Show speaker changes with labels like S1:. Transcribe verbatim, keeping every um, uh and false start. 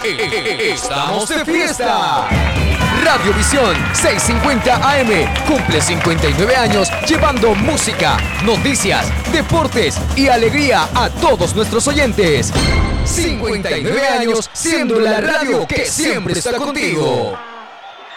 S1: Estamos de fiesta. Radiovisión seiscientos cincuenta A M cumple cincuenta y nueve años llevando música, noticias, deportes y alegría a todos nuestros oyentes. cincuenta y nueve años siendo la radio que siempre está contigo.